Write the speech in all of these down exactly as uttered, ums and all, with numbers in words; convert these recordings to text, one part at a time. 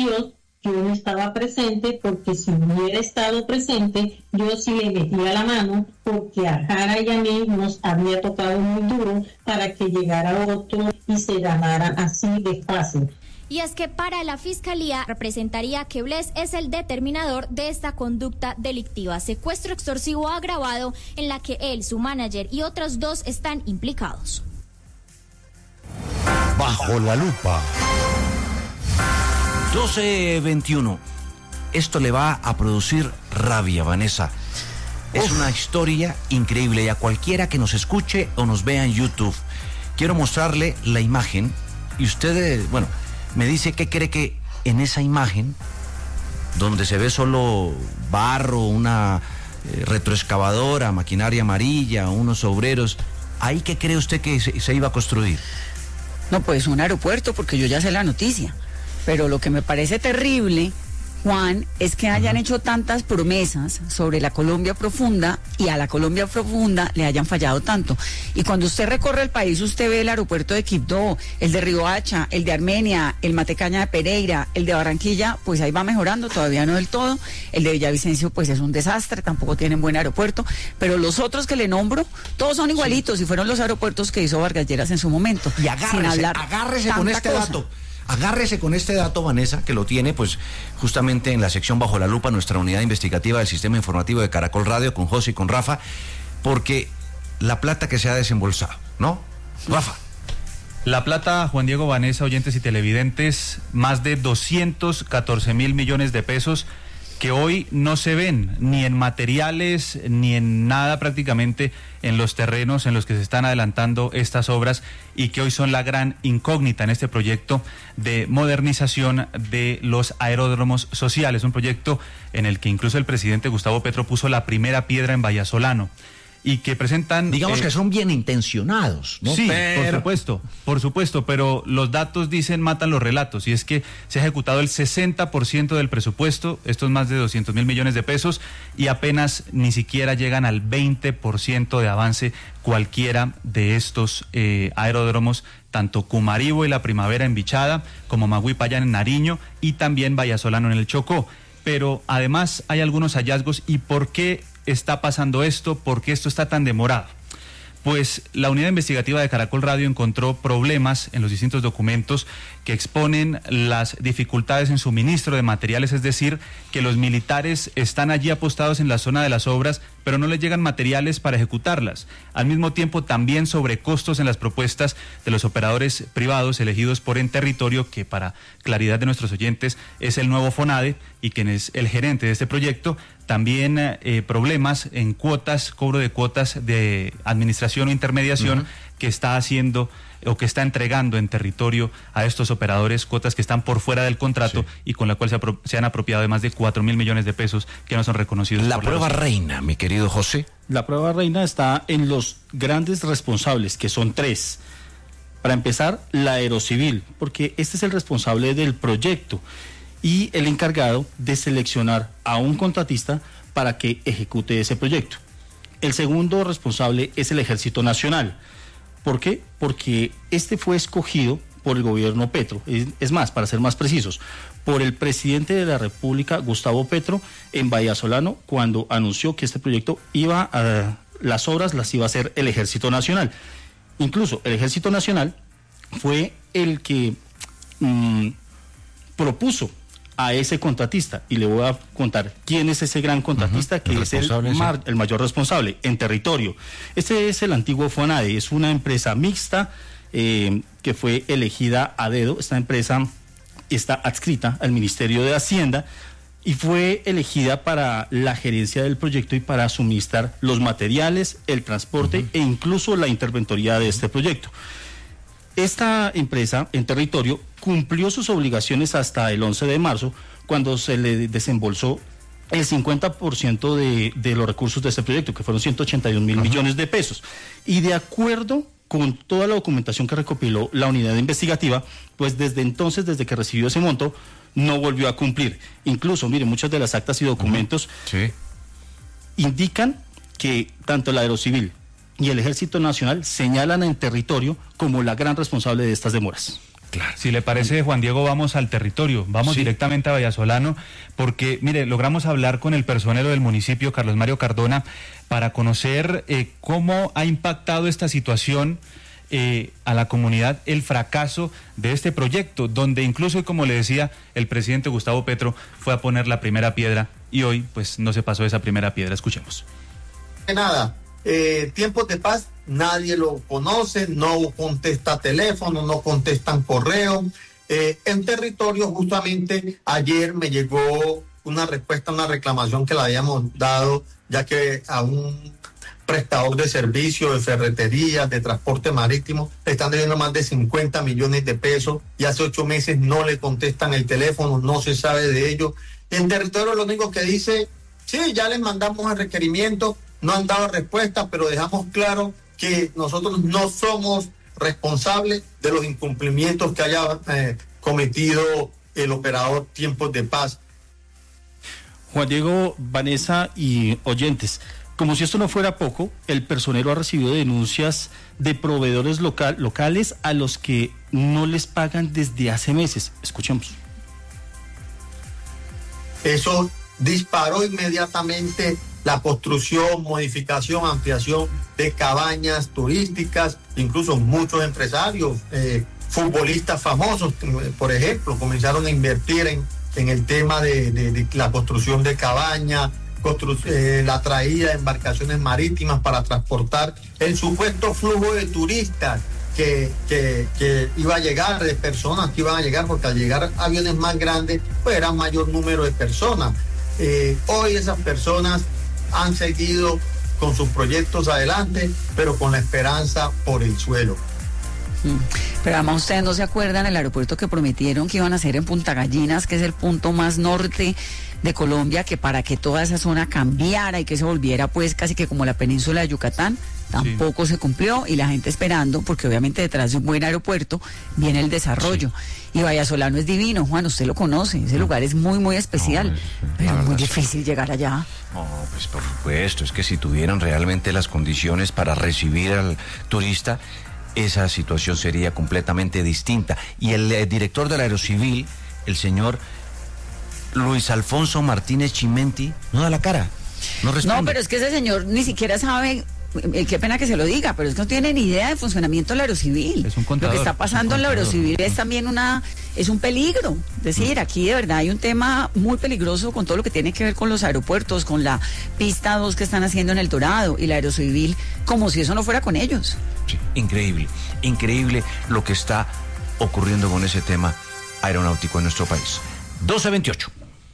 Dios, yo no estaba presente, porque si hubiera estado presente, yo sí le metía la mano, porque a Jara y a mí nos había tocado muy duro para que llegara otro y se ganara así de fácil. Y es que para la Fiscalía representaría que Bless es el determinador de esta conducta delictiva, secuestro extorsivo agravado, en la que él, su manager y otros dos están implicados. Bajo la lupa. doce veintiuno. Esto le va a producir rabia, Vanessa. Es Uf. una historia increíble, y a cualquiera que nos escuche o nos vea en YouTube, quiero mostrarle la imagen y ustedes, bueno, me dice qué cree que en esa imagen, donde se ve solo barro, una eh, retroexcavadora, maquinaria amarilla, unos obreros, ¿ahí qué cree usted que se, se iba a construir? No, pues un aeropuerto, porque yo ya sé la noticia. Pero lo que me parece terrible, Juan, es que hayan hecho tantas promesas sobre la Colombia profunda y a la Colombia profunda le hayan fallado tanto. Y cuando usted recorre el país, usted ve el aeropuerto de Quibdó, el de Riohacha, el de Armenia, el Matecaña de Pereira, el de Barranquilla, pues ahí va mejorando, todavía no del todo. El de Villavicencio, pues es un desastre, tampoco tienen buen aeropuerto. Pero los otros que le nombro, todos son igualitos, sí. Y fueron los aeropuertos que hizo Vargas Lleras en su momento. Y agárrese, sin hablar agárrese con este cosa. dato. Agárrese con este dato, Vanessa, que lo tiene pues justamente en la sección Bajo la Lupa, nuestra unidad investigativa del Sistema Informativo de Caracol Radio, con José y con Rafa, porque la plata que se ha desembolsado, ¿no? Rafa. La plata, Juan Diego, Vanessa, oyentes y televidentes, más de doscientos catorce mil millones de pesos que hoy no se ven ni en materiales ni en nada prácticamente en los terrenos en los que se están adelantando estas obras, y que hoy son la gran incógnita en este proyecto de modernización de los aeródromos sociales, un proyecto en el que incluso el presidente Gustavo Petro puso la primera piedra en Vallasolano, y que presentan... Digamos eh, que son bien intencionados, ¿no? Sí, pero... por supuesto, por supuesto, pero los datos dicen, matan los relatos, y es que se ha ejecutado el sesenta por ciento del presupuesto, estos más de doscientos mil millones de pesos, y apenas ni siquiera llegan al veinte por ciento de avance cualquiera de estos eh, aeródromos, tanto Cumaribo y La Primavera en Bichada, como Maguipayán en Nariño, y también Vallasolano en el Chocó. Pero además hay algunos hallazgos. ¿Y por qué está pasando esto? ¿Por qué esto está tan demorado? Pues la unidad investigativa de Caracol Radio encontró problemas en los distintos documentos que exponen las dificultades en suministro de materiales, es decir, que los militares están allí apostados en la zona de las obras, pero no les llegan materiales para ejecutarlas. Al mismo tiempo, también sobrecostos en las propuestas de los operadores privados elegidos por Enterritorio, que para claridad de nuestros oyentes es el nuevo FONADE y quien es el gerente de este proyecto. También eh, problemas en cuotas, cobro de cuotas de administración o intermediación, uh-huh, que está haciendo o que está entregando Enterritorio a estos operadores, cuotas que están por fuera del contrato, sí, y con la cual se, apro- se han apropiado de más de cuatro mil millones de pesos que no son reconocidos. La por prueba la reina, mi querido José. La prueba reina está en los grandes responsables, que son tres. Para empezar, la Aerocivil, porque este es el responsable del proyecto y el encargado de seleccionar a un contratista para que ejecute ese proyecto. El segundo responsable es el Ejército Nacional. ¿Por qué? Porque este fue escogido por el gobierno Petro, es, es más, para ser más precisos, por el presidente de la República, Gustavo Petro, en Vallasolano, cuando anunció que este proyecto iba a, las obras las iba a hacer el Ejército Nacional. Incluso el Ejército Nacional fue el que mmm, propuso a ese contratista, y le voy a contar quién es ese gran contratista, uh-huh, que el es el, mar, sí. el mayor responsable, Enterritorio. Este es el antiguo FONADE, es una empresa mixta eh, que fue elegida a dedo. Esta empresa está adscrita al Ministerio de Hacienda y fue elegida para la gerencia del proyecto y para suministrar los materiales, el transporte, uh-huh, e incluso la interventoría de este proyecto. Esta empresa, Enterritorio, cumplió sus obligaciones hasta el once de marzo, cuando se le desembolsó el cincuenta por ciento de, de los recursos de este proyecto, que fueron ciento ochenta y un mil millones de pesos. Y de acuerdo con toda la documentación que recopiló la unidad investigativa, pues desde entonces, desde que recibió ese monto, no volvió a cumplir. Incluso, miren, muchas de las actas y documentos sí. indican que tanto la Aerocivil y el Ejército Nacional señalan a Enterritorio como la gran responsable de estas demoras. Claro. Si le parece, Juan Diego, vamos al territorio, vamos sí. directamente a Vallasolano, porque, mire, logramos hablar con el personero del municipio, Carlos Mario Cardona, para conocer eh, cómo ha impactado esta situación eh, a la comunidad, el fracaso de este proyecto, donde incluso, como le decía, el presidente Gustavo Petro fue a poner la primera piedra y hoy, pues, no se pasó esa primera piedra. Escuchemos. Nada, eh, Tiempos de Paz, nadie lo conoce, no contesta teléfono, no contestan correo. Eh, en territorio, justamente ayer me llegó una respuesta a una reclamación que le habíamos dado, ya que a un prestador de servicios, de ferretería, de transporte marítimo, le están debiendo más de cincuenta millones de pesos y hace ocho meses no le contestan el teléfono, no se sabe de ello. En territorio lo único que dice, sí, ya les mandamos el requerimiento, no han dado respuesta, pero dejamos claro que nosotros no somos responsables de los incumplimientos que haya eh, cometido el operador Tiempos de Paz. Juan Diego, Vanessa y oyentes, como si esto no fuera poco, el personero ha recibido denuncias de proveedores local, locales a los que no les pagan desde hace meses. Escuchemos. Eso disparó inmediatamente la construcción, modificación, ampliación de cabañas turísticas, incluso muchos empresarios, eh, futbolistas famosos, por ejemplo, comenzaron a invertir en, en el tema de, de, de la construcción de cabañas, constru eh, la traída de embarcaciones marítimas para transportar el supuesto flujo de turistas que, que, que iba a llegar, de personas que iban a llegar, porque al llegar aviones más grandes, pues era mayor número de personas. Eh, hoy esas personas han seguido con sus proyectos adelante, pero con la esperanza por el suelo. Mm. Pero además ustedes no se acuerdan el aeropuerto que prometieron que iban a hacer en Punta Gallinas, que es el punto más norte de Colombia, que para que toda esa zona cambiara y que se volviera pues casi que como la península de Yucatán, tampoco sí. se cumplió, y la gente esperando, porque obviamente detrás de un buen aeropuerto viene el desarrollo. Sí. Y Vallasolano es divino, Juan, usted lo conoce, ese no. lugar es muy, muy especial, no, es, pero es muy difícil llegar allá. No, pues por supuesto, es que si tuvieran realmente las condiciones para recibir al turista, esa situación sería completamente distinta. Y el eh, director del Aerocivil, el señor Luis Alfonso Martínez Chimenti, no da la cara, no responde. No, pero es que ese señor ni siquiera sabe, eh, qué pena que se lo diga, pero es que no tiene ni idea del funcionamiento del Aerocivil. Es un contador, lo que está pasando en el Aerocivil es también una, es un peligro. Es decir, aquí de verdad hay un tema muy peligroso con todo lo que tiene que ver con los aeropuertos, con la pista dos que están haciendo en El Dorado y el Aerocivil, como si eso no fuera con ellos. Sí, increíble, increíble lo que está ocurriendo con ese tema aeronáutico en nuestro país. doce veintiocho.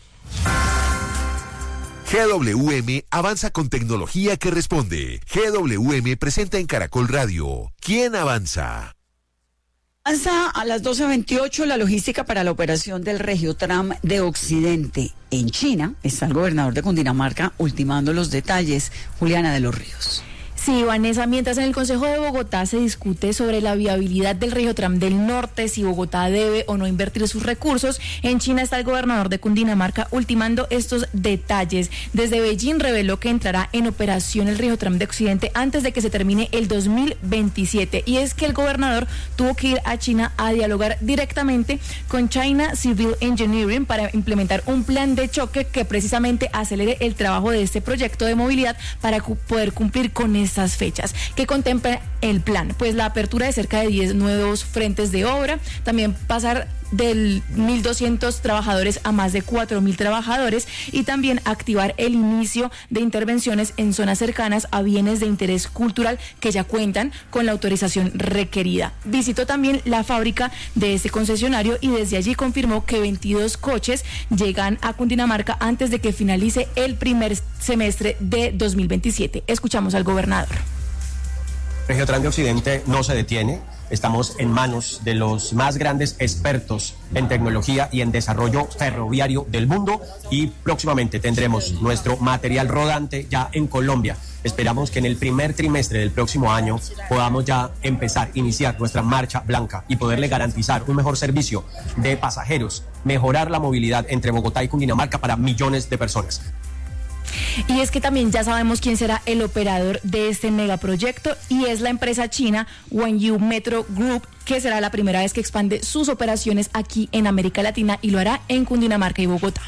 G W M avanza con tecnología que responde. G W M presenta en Caracol Radio ¿Quién avanza? Avanza a las doce veintiocho la logística para la operación del Regiotram de Occidente. En China está el gobernador de Cundinamarca ultimando los detalles. Juliana de los Ríos. Sí, Vanessa, mientras en el Consejo de Bogotá se discute sobre la viabilidad del Regiotram del Norte, si Bogotá debe o no invertir sus recursos, en China está el gobernador de Cundinamarca ultimando estos detalles. Desde Beijing reveló que entrará en operación el Regiotram de Occidente antes de que se termine el dos mil veintisiete. Y es que el gobernador tuvo que ir a China a dialogar directamente con China Civil Engineering para implementar un plan de choque que precisamente acelere el trabajo de este proyecto de movilidad para poder cumplir con esta estas fechas. ¿Qué contempla el plan? Pues la apertura de cerca de diez nuevos frentes de obra, también pasar del mil doscientos trabajadores a más de cuatro mil trabajadores y también activar el inicio de intervenciones en zonas cercanas a bienes de interés cultural que ya cuentan con la autorización requerida. Visitó también la fábrica de este concesionario y desde allí confirmó que veintidós coches llegan a Cundinamarca antes de que finalice el primer semestre de dos mil veintisiete. Escuchamos al gobernador. Regiotram de Occidente no se detiene. Estamos en manos de los más grandes expertos en tecnología y en desarrollo ferroviario del mundo y próximamente tendremos nuestro material rodante ya en Colombia. Esperamos que en el primer trimestre del próximo año podamos ya empezar, iniciar nuestra marcha blanca y poderle garantizar un mejor servicio de pasajeros, mejorar la movilidad entre Bogotá y Cundinamarca para millones de personas. Y es que también ya sabemos quién será el operador de este megaproyecto y es la empresa china Wanyu Metro Group, que será la primera vez que expande sus operaciones aquí en América Latina y lo hará en Cundinamarca y Bogotá.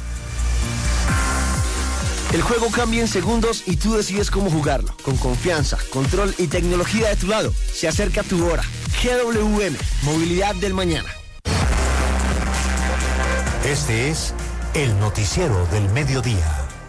El juego cambia en segundos y tú decides cómo jugarlo. Con confianza, control y tecnología de tu lado. Se acerca tu hora. G W M, Movilidad del Mañana. Este es el noticiero del mediodía.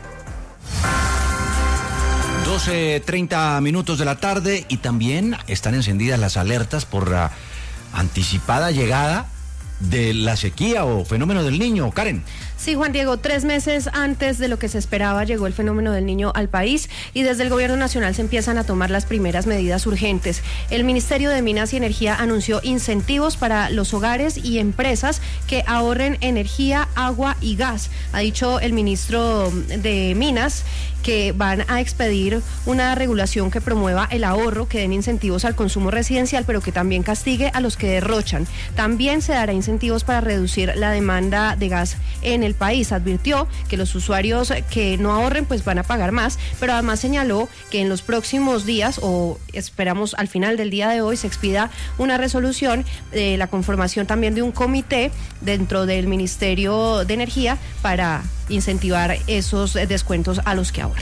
doce treinta minutos de la tarde y también están encendidas las alertas por la anticipada llegada de la sequía o fenómeno del Niño. Karen. Sí, Juan Diego, tres meses antes de lo que se esperaba llegó el fenómeno del Niño al país y desde el gobierno nacional se empiezan a tomar las primeras medidas urgentes. El Ministerio de Minas y Energía anunció incentivos para los hogares y empresas que ahorren energía, agua y gas. Ha dicho el ministro de Minas que van a expedir una regulación que promueva el ahorro, que den incentivos al consumo residencial, pero que también castigue a los que derrochan. También se dará incentivos para reducir la demanda de gas en el país. Advirtió que los usuarios que no ahorren pues van a pagar más, pero además señaló que en los próximos días, o esperamos al final del día de hoy, se expida una resolución de la conformación también de un comité dentro del Ministerio de Energía para incentivar esos descuentos a los que ahorren.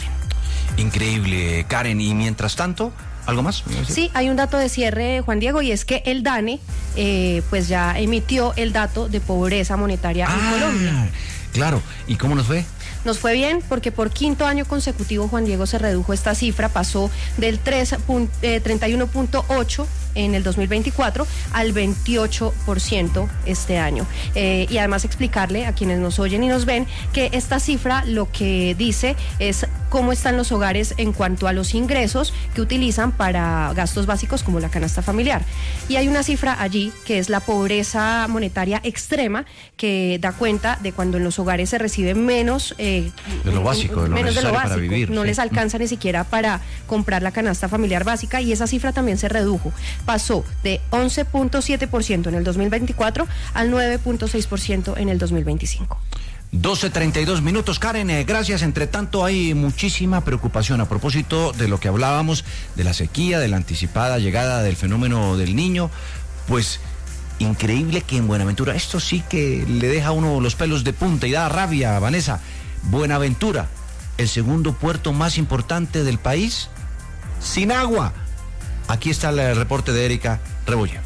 Increíble, Karen. Y mientras tanto, ¿algo más? Sí, hay un dato de cierre, Juan Diego, y es que el DANE eh, pues ya emitió el dato de pobreza monetaria ah, en Colombia. Claro, ¿y cómo nos fue? Nos fue bien porque por quinto año consecutivo, Juan Diego, se redujo esta cifra, pasó del treinta y uno punto ocho en el dos mil veinticuatro al veintiocho por ciento este año. Eh, y además explicarle a quienes nos oyen y nos ven que esta cifra lo que dice es cómo están los hogares en cuanto a los ingresos que utilizan para gastos básicos como la canasta familiar. Y hay una cifra allí que es la pobreza monetaria extrema, que da cuenta de cuando en los hogares se recibe menos eh, de lo básico, de lo menos de lo básico, para vivir, no sí. les alcanza ni siquiera para comprar la canasta familiar básica, y esa cifra también se redujo. Pasó de once punto siete por ciento en el dos mil veinticuatro al nueve punto seis por ciento en el dos mil veinticinco. doce treinta y dos minutos, Karen, eh, gracias. Entre tanto, hay muchísima preocupación a propósito de lo que hablábamos, de la sequía, de la anticipada llegada del fenómeno del Niño. Pues increíble que en Buenaventura, esto sí que le deja a uno los pelos de punta y da rabia, Vanessa. Buenaventura, el segundo puerto más importante del país, sin agua. Aquí está el reporte de Erika Rebolledo.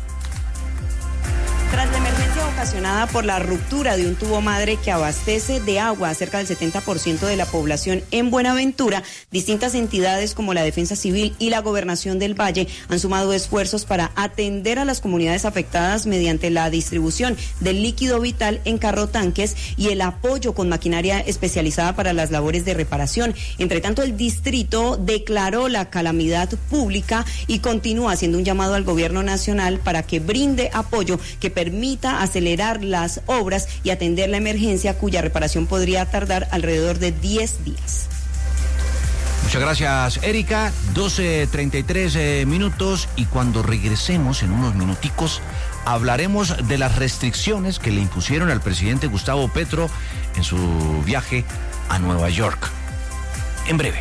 Tras la emergencia ocasionada por la ruptura de un tubo madre que abastece de agua a cerca del setenta por ciento de la población en Buenaventura, distintas entidades como la Defensa Civil y la Gobernación del Valle han sumado esfuerzos para atender a las comunidades afectadas mediante la distribución del líquido vital en carrotanques y el apoyo con maquinaria especializada para las labores de reparación. Entre tanto, el distrito declaró la calamidad pública y continúa haciendo un llamado al gobierno nacional para que brinde apoyo que permita acelerar las obras y atender la emergencia, cuya reparación podría tardar alrededor de diez días. Muchas gracias, Erika. doce treinta y tres eh, minutos, y cuando regresemos en unos minuticos hablaremos de las restricciones que le impusieron al presidente Gustavo Petro en su viaje a Nueva York. En breve.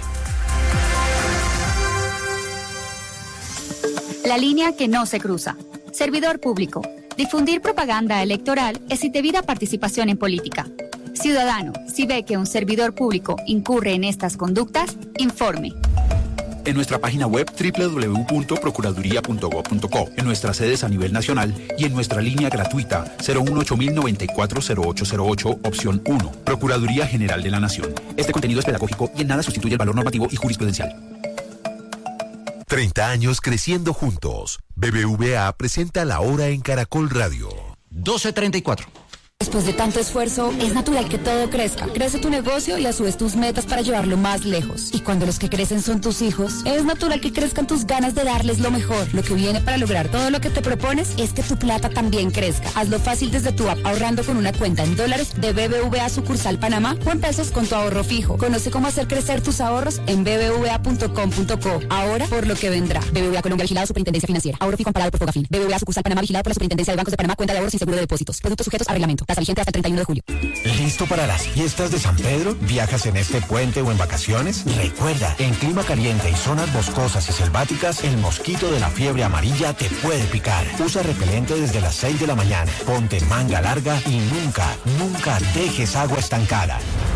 La línea que no se cruza. Servidor público. Difundir propaganda electoral es indebida participación en política. Ciudadano, si ve que un servidor público incurre en estas conductas, informe. En nuestra página web doble u doble u doble u punto procuraduría punto gob punto co, en nuestras sedes a nivel nacional y en nuestra línea gratuita cero uno ocho mil noventa y cuatro cero ocho cero ocho, opción uno. Procuraduría General de la Nación. Este contenido es pedagógico y en nada sustituye el valor normativo y jurisprudencial. treinta años creciendo juntos. B B V A presenta La Hora en Caracol Radio. doce treinta y cuatro. Después de tanto esfuerzo, es natural que todo crezca. Crece tu negocio y a su vez tus metas para llevarlo más lejos. Y cuando los que crecen son tus hijos, es natural que crezcan tus ganas de darles lo mejor. Lo que viene para lograr todo lo que te propones es que tu plata también crezca. Hazlo fácil desde tu app, ahorrando con una cuenta en dólares de B B V A sucursal Panamá o en pesos con tu ahorro fijo. Conoce cómo hacer crecer tus ahorros en b b v a punto com punto co. Ahora por lo que vendrá. B B V A Colombia, vigilado Superintendencia Financiera. Ahorro fijo amparado por Fogafín. B B V A sucursal Panamá, vigilado por la Superintendencia de Bancos de Panamá. Cuenta de ahorros y seguro de depósitos. Productos sujetos a reglamento. Tasa vigente hasta el treinta y uno de julio. ¿Listo para las fiestas de San Pedro? ¿Viajas en este puente o en vacaciones? Recuerda, en clima caliente y zonas boscosas y selváticas, el mosquito de la fiebre amarilla te puede picar. Usa repelente desde las seis de la mañana. Ponte manga larga y nunca, nunca dejes agua estancada.